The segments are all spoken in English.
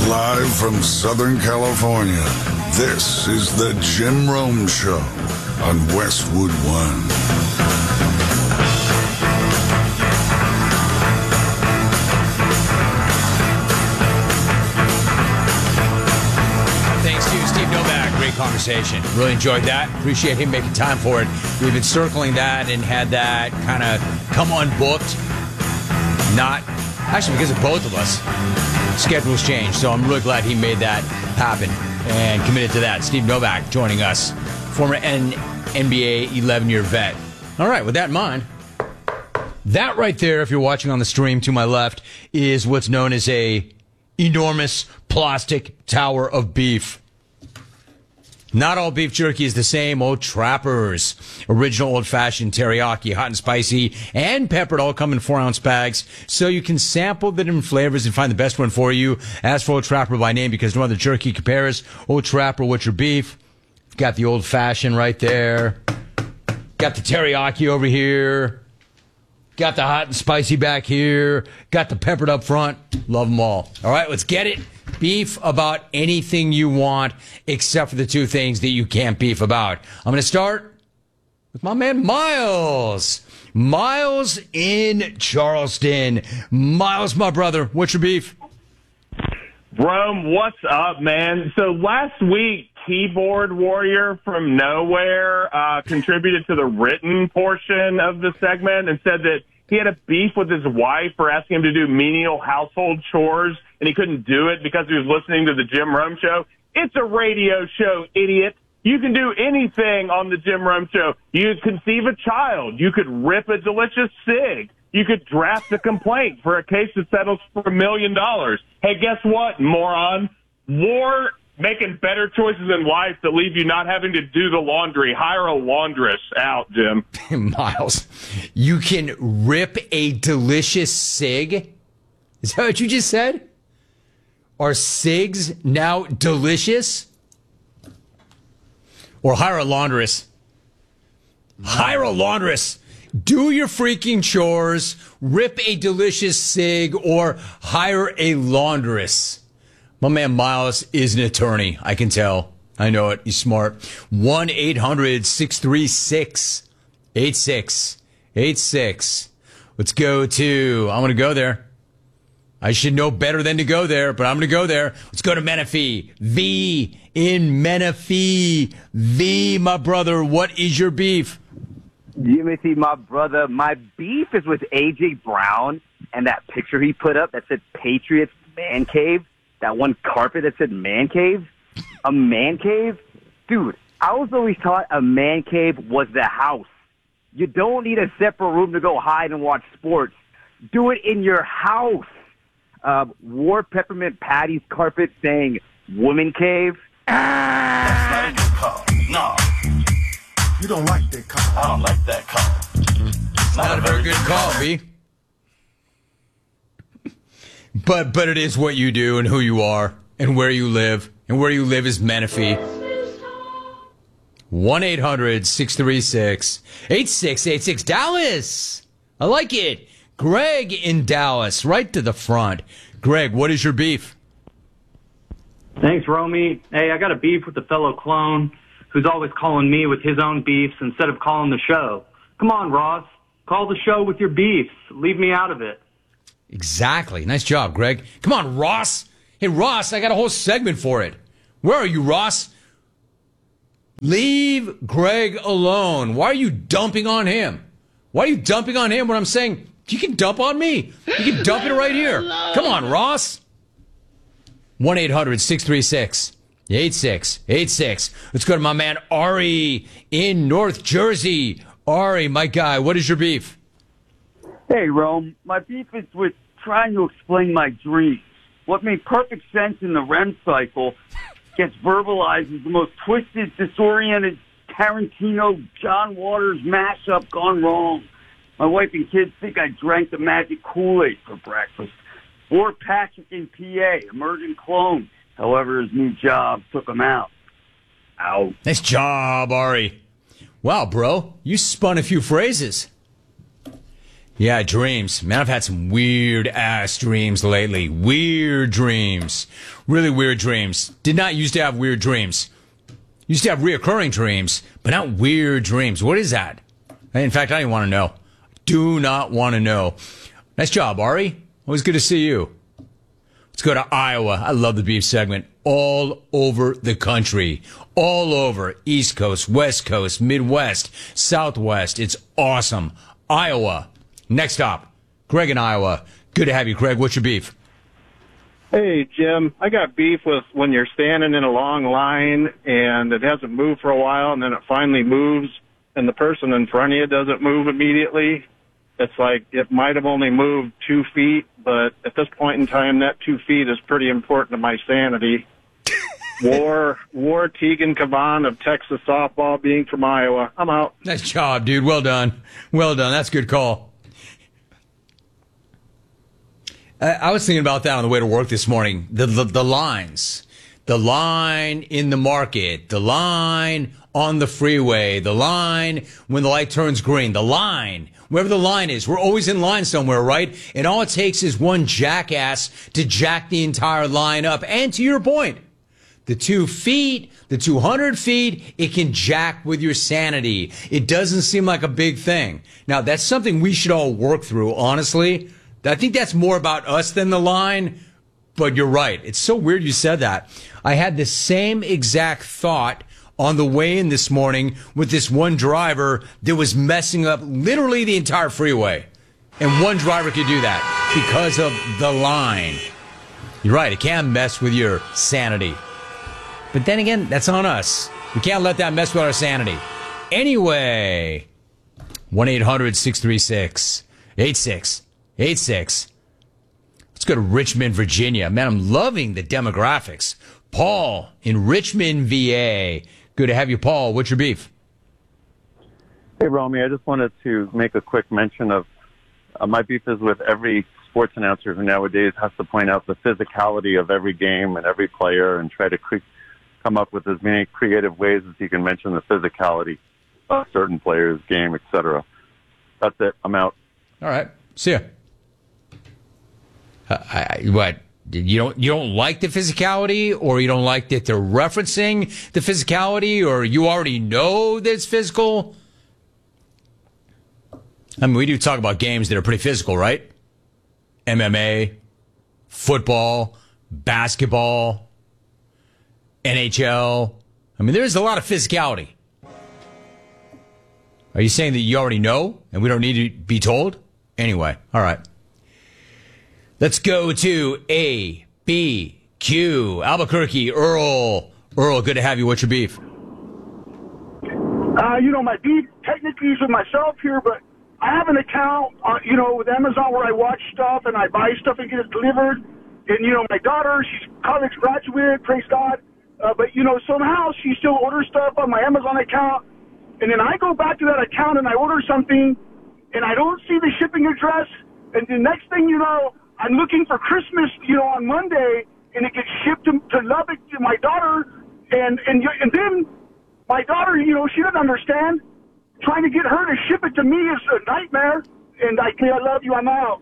Live from Southern California, this is the Jim Rome Show on Westwood One. Thanks to Steve Novak. Great conversation. Really enjoyed that. Appreciate him making time for it. We've been circling that and had that kind of come unbooked. Not, actually, because of both of us. Schedules changed, so I'm really glad he made that happen and committed to that. Steve Novak joining us, former NBA 11-year vet. All right, with that in mind, that right there, if you're watching on the stream to my left, is what's known as a enormous plastic tower of beef. Not all beef jerky is the same. Old Trapper's original old-fashioned teriyaki, hot and spicy, and peppered, all come in 4-ounce bags, so you can sample the different flavors and find the best one for you. Ask for Old Trapper by name because no other jerky compares. Old Trapper, what's your beef? Got the old-fashioned right there. Got the teriyaki over here. Got the hot and spicy back here. Got the peppered up front. Love them all. All right, let's get it. Beef about anything you want, except for the two things that you can't beef about. I'm going to start with my man Miles. Miles in Charleston. Miles, my brother, what's your beef? Rome, what's up, man? So last week, Keyboard Warrior from Nowhere contributed to the written portion of the segment and said that he had a beef with his wife for asking him to do menial household chores, and he couldn't do it because he was listening to the Jim Rome Show. It's a radio show, idiot. You can do anything on the Jim Rome Show. You could conceive a child. You could rip a delicious cig. You could draft a complaint for a case that settles for $1 million. Hey, guess what, moron? War making better choices in life that leave you not having to do the laundry. Hire a laundress out, Jim. Miles, you can rip a delicious cig? Is that what you just said? Are cigs now delicious? Or hire a laundress. Hire a laundress. Do your freaking chores, rip a delicious cig, or hire a laundress. My man Miles is an attorney. I can tell. I know it. He's smart. 1-800-636-8686. Let's go to, I'm going to go there. I should know better than to go there, but I'm going to go there. Let's go to Menifee. V in Menifee. V, my brother, what is your beef? Jimothy, my brother, my beef is with A.J. Brown and that picture he put up that said Patriots Man Cave. That one carpet that said man cave? A man cave? Dude, I was always taught a man cave was the house. You don't need a separate room to go hide and watch sports. Do it in your house. Wore Peppermint Patty's carpet saying woman cave. That's not a good call. No. You don't like that call. I don't like that call. It's not a very good call, B. But it is what you do and who you are and where you live. And where you live is Menifee. 1-800-636-8686. Dallas. I like it. Greg in Dallas, right to the front. Greg, what is your beef? Thanks, Romy. Hey, I got a beef with a fellow clone who's always calling me with his own beefs instead of calling the show. Come on, Ross. Call the show with your beefs. Leave me out of it. Exactly. Nice job, Greg. Come on, Ross. Hey, Ross, I got a whole segment for it. Where are you, Ross? Leave Greg alone. Why are you dumping on him? Why are you dumping on him when I'm saying you can dump on me? You can dump it right here. Come on, Ross. 1-800-636-8686. Let's go to my man Ari in North Jersey. Ari, my guy, what is your beef? Hey, Rome, my beef is with trying to explain my dreams. What made perfect sense in the REM cycle gets verbalized as the most twisted, disoriented Tarantino, John Waters mashup gone wrong. My wife and kids think I drank the magic Kool-Aid for breakfast. Or Patrick in PA, emergent clone. However, his new job took him out. Out. Nice job, Ari. Wow, bro, you spun a few phrases. Yeah, dreams. Man, I've had some weird-ass dreams lately. Weird dreams. Really weird dreams. Did not used to have weird dreams. Used to have reoccurring dreams, but not weird dreams. What is that? In fact, I don't even want to know. Do not want to know. Nice job, Ari. Always good to see you. Let's go to Iowa. I love the beef segment. All over the country. All over. East Coast, West Coast, Midwest, Southwest. It's awesome. Iowa. Next stop. Greg in Iowa. Good to have you, Greg. What's your beef? Hey, Jim. I got beef with when you're standing in a long line and it hasn't moved for a while and then it finally moves and the person in front of you doesn't move immediately. It's like it might have only moved 2 feet, but at this point in time, that 2 feet is pretty important to my sanity. War Tegan Caban of Texas softball, being from Iowa. I'm out. Nice job, dude. Well done. Well done. That's a good call. I was thinking about that on the way to work this morning. The lines. The line in the market. The line on the freeway. The line when the light turns green. The line. Wherever the line is. We're always in line somewhere, right? And all it takes is one jackass to jack the entire line up. And to your point, the 2 feet, the 200 feet, it can jack with your sanity. It doesn't seem like a big thing. Now, that's something we should all work through, honestly. I think that's more about us than the line, but you're right. It's so weird you said that. I had the same exact thought on the way in this morning with this one driver that was messing up literally the entire freeway. And one driver could do that because of the line. You're right. It can mess with your sanity. But then again, that's on us. We can't let that mess with our sanity. Anyway, 1-800-636-8686. Let's go to Richmond, Virginia. Man, I'm loving the demographics. Paul in Richmond, VA. Good to have you, Paul. What's your beef? Hey, Romy, I just wanted to make a quick mention of my beef is with every sports announcer who nowadays has to point out the physicality of every game and every player and try to come up with as many creative ways as you can mention the physicality of certain players, game, etc. That's it. I'm out. All right. See ya. What? You don't like the physicality, or you don't like that they're referencing the physicality, or you already know that it's physical? I mean, we do talk about games that are pretty physical, right? MMA, football, basketball, NHL. I mean, there's a lot of physicality. Are you saying that you already know and we don't need to be told? Anyway, all right. Let's go to ABQ, Albuquerque, Earl. Earl, good to have you. What's your beef? My beef technically is with myself here, but I have an account, with Amazon where I watch stuff and I buy stuff and get it delivered. And, my daughter, she's a college graduate, praise God. But somehow she still orders stuff on my Amazon account. And then I go back to that account and I order something and I don't see the shipping address. And the next thing you know, I'm looking for Christmas, on Monday, and it gets shipped to Lubbock to my daughter, and then my daughter, she doesn't understand. Trying to get her to ship it to me is a nightmare, and I love you, I'm out.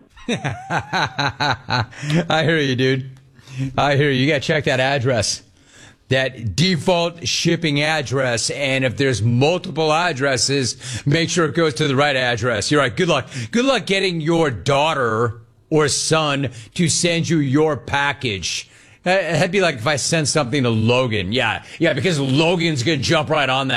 I hear you, dude. I hear you. You got to check that address, that default shipping address, and if there's multiple addresses, make sure it goes to the right address. You're right. Good luck. Good luck getting your daughter or son to send you your package. That'd be like if I sent something to Logan. Yeah, because Logan's going to jump right on that.